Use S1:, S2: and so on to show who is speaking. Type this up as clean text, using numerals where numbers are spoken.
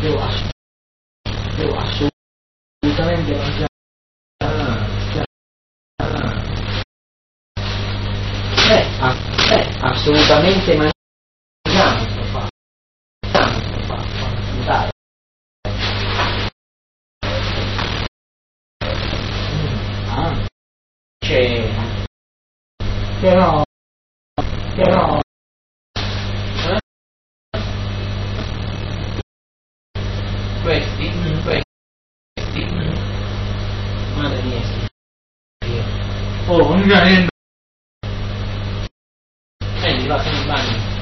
S1: devo assolutamente mangiare. Assolutamente mangiare sto fatto. Dai. Però questi madre mia, oh, non mi viene, va in bagno.